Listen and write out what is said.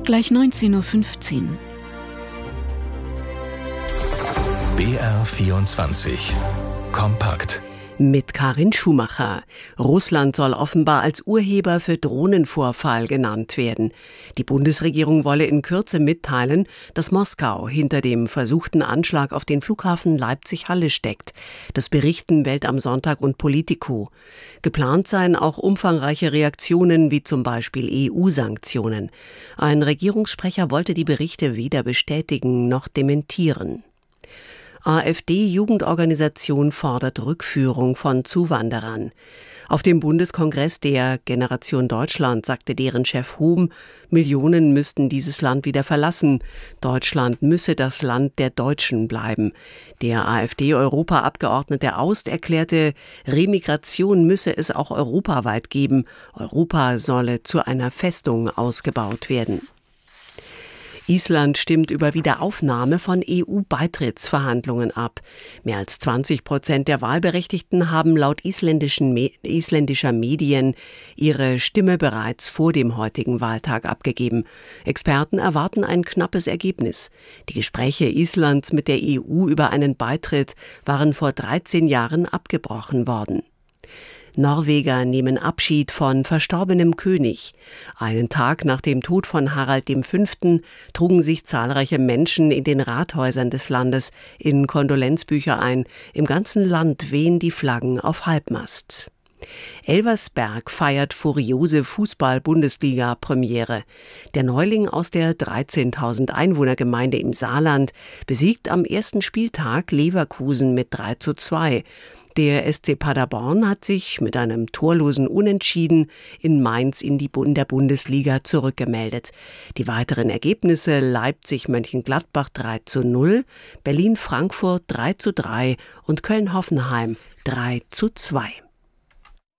Gleich 19:15 Uhr. BR24 Kompakt. Mit Karin Schumacher. Russland soll offenbar als Urheber für Drohnenvorfall genannt werden. Die Bundesregierung wolle in Kürze mitteilen, dass Moskau hinter dem versuchten Anschlag auf den Flughafen Leipzig-Halle steckt. Das berichten Welt am Sonntag und Politico. Geplant seien auch umfangreiche Reaktionen, wie zum Beispiel EU-Sanktionen. Ein Regierungssprecher wollte die Berichte weder bestätigen noch dementieren. AfD-Jugendorganisation fordert Rückführung von Zuwanderern. Auf dem Bundeskongress der Generation Deutschland sagte deren Chef Hom, Millionen müssten dieses Land wieder verlassen. Deutschland müsse das Land der Deutschen bleiben. Der AfD-Europaabgeordnete Aust erklärte, Remigration müsse es auch europaweit geben. Europa solle zu einer Festung ausgebaut werden. Island stimmt über Wiederaufnahme von EU-Beitrittsverhandlungen ab. Mehr als 20% der Wahlberechtigten haben laut isländischer Medien ihre Stimme bereits vor dem heutigen Wahltag abgegeben. Experten erwarten ein knappes Ergebnis. Die Gespräche Islands mit der EU über einen Beitritt waren vor 13 Jahren abgebrochen worden. Norweger nehmen Abschied von verstorbenem König. Einen Tag nach dem Tod von Harald V. trugen sich zahlreiche Menschen in den Rathäusern des Landes in Kondolenzbücher ein. Im ganzen Land wehen die Flaggen auf Halbmast. Elversberg feiert furiose Fußball-Bundesliga-Premiere. Der Neuling aus der 13.000 Einwohnergemeinde im Saarland besiegt am ersten Spieltag Leverkusen mit 3:2. Der SC Paderborn hat sich mit einem torlosen Unentschieden in Mainz in der Bundesliga zurückgemeldet. Die weiteren Ergebnisse: Leipzig-Mönchengladbach 3:0, Berlin-Frankfurt 3:3 und Köln-Hoffenheim 3:2.